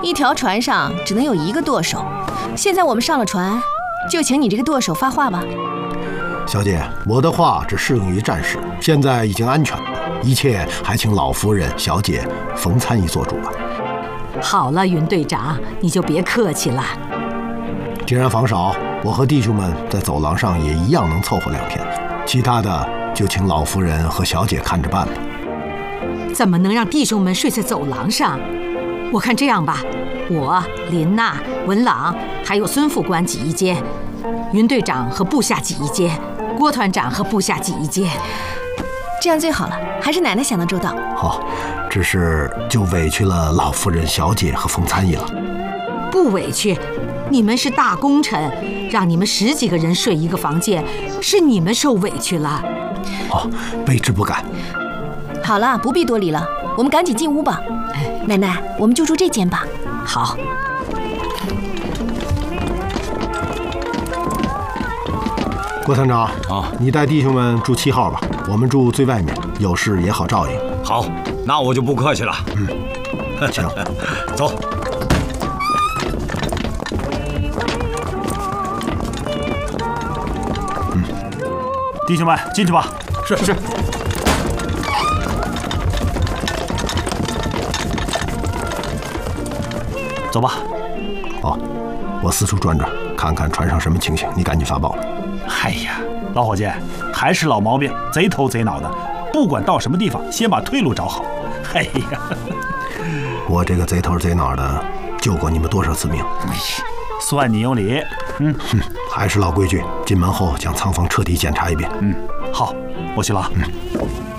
一条船上只能有一个舵手。现在我们上了船，就请你这个舵手发话吧。 小姐，我的话只适用于战时，现在已经安全了，一切还请老夫人、小姐冯参议做主吧。 好了，云队长，你就别客气了。 既然房少，我和弟兄们在走廊上也一样能凑合2天，其他的就请老夫人和小姐看着办吧。 怎么能让弟兄们睡在走廊上？我看这样吧，我、林娜、文朗还有孙副官挤一间，云队长和部下挤一间，郭团长和部下挤一间。 这样最好了，还是奶奶想得周到。 好，只是就委屈了老夫人、小姐和冯参议了。 不委屈，你们是大功臣，让你们10几个人睡一个房间，是你们受委屈了。 哦，卑职不敢。 好了，不必多礼了，我们赶紧进屋吧。奶奶，我们就住这间吧。 好。 郭团长啊，你带弟兄们住7号吧，我们住最外面，有事也好照应。 好，那我就不客气了。 请走。 弟兄们，进去吧。 是。 走吧。 好，我四处转转，看看船上什么情形，你赶紧发报。 哎呀，老伙计，还是老毛病，贼头贼脑的，不管到什么地方，先把退路找好。哎呀， 我这个贼头贼脑的，救过你们多少次命？ 算你有理。 还是老规矩，进门后将仓房彻底检查一遍。 好，我去了。